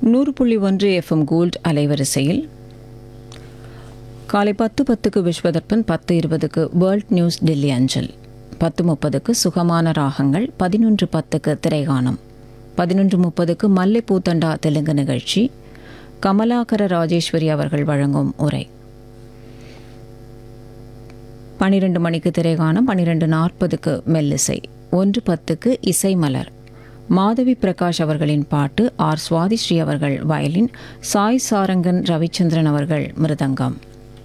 100.1 FM gold அலைவரிசையில் காலை 10:10க்கு Vishwa Darpan, 10:20க்கு world news Delhi அஞ்சல், 10:30க்கு சுகமான ராகங்கள், 11:10க்கு திரைகானம், 11:30க்கு மல்லைப்பூத்தண்டா தெலுங்கு நிகழ்ச்சி, கமலாகர ராஜேஸ்வரி அவர்கள் வழங்கும் உரை. 12 மணிக்கு திரைகானம், 12:40க்கு மெல்லிசை, 1:10க்கு இசை மலர். மாதவி பிரகாஷ் அவர்களின் பாட்டு, ஆர் சுவாதிஸ்ரீ அவர்கள் வயலின், சாய் சாரங்கன் ரவிச்சந்திரன் அவர்கள் மிருதங்கம்.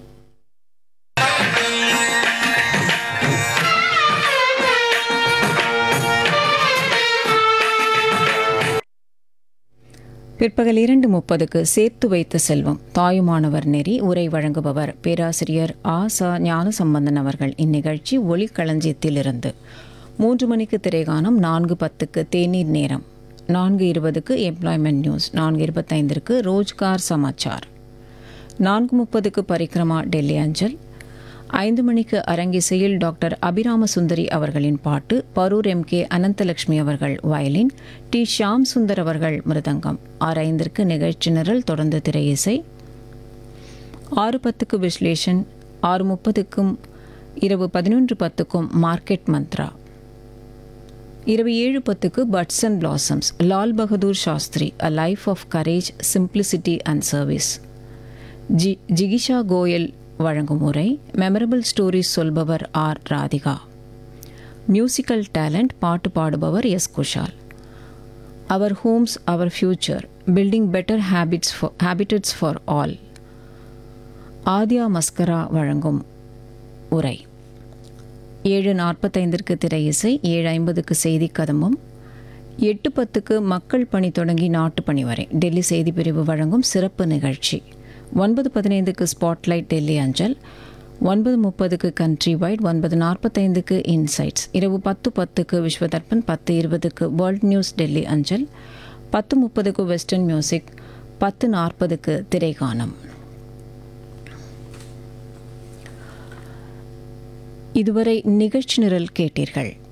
பிற்பகல் 2:30க்கு சேர்த்து வைத்த செல்வம், தாயுமானவர் நெறி. உரை வழங்குபவர் பேராசிரியர் ஆ ச ஞானசம்பந்தன் அவர்கள். இந்நிகழ்ச்சி ஒளிக்களஞ்சியத்திலிருந்து. 3 மணிக்கு திரைகானம், 4:10க்கு தேநீர் நேரம், 4:20க்கு எம்ப்ளாய்மெண்ட் நியூஸ், 4:25க்கு ரோஜ்கார் சமாச்சார், 4:30க்கு பரிக்ரமா டெல்லி அஞ்சல், 5 மணிக்கு அரங்கிசையில் டாக்டர் அபிராம சுந்தரி அவர்களின் பாட்டு, பரூர் எம்.கே. அனந்தலட்சுமி அவர்கள் வயலின், டி. ஷியாம் சுந்தர் அவர்கள் மிருதங்கம். 6:05க்கு நிகழ்ச்சி நிரல், தொடர்ந்து திரையிசை. 6:10க்கு விஸ்லேஷன், 6:30க்கும் இரவு 11:10க்கும் மார்க்கெட் மந்த்ரா, இரவு 7:10க்கு puts and blossoms, Lal Bahadur Shastri, a life of courage, simplicity and service. ஜிகிஷா Goyal வழங்கும் உரை. Memorable stories சொல்பவர் R Radhika. Musical talent, பாட்டு பாடுபவர் S Kushal. Our Holmes our future, building better habitats for all, Adhia mascara வழங்கும் உரை. 7:45க்கு திரை இசை, 7:50க்கு செய்தி கதம்பம், 8:10க்கு மக்கள் பணி தொடங்கி நாட்டு பணி வரை டெல்லி செய்தி பிரிவு வழங்கும் சிறப்பு நிகழ்ச்சி. 9:15க்கு ஸ்பாட்லைட் டெல்லி அஞ்சல், 9:30க்கு கண்ட்ரி வைட், 9:45க்கு இன்சைட்ஸ், இரவு 10:10க்கு விஸ்வதர்பன், 10:20க்கு வேர்ல்ட் நியூஸ் டெல்லி அஞ்சல், 10:30க்கு வெஸ்டர்ன் மியூசிக், 10:40க்கு திரைகானம். இதுவரை நிகழ்ச்சி நிரல் கேட்டீர்கள்.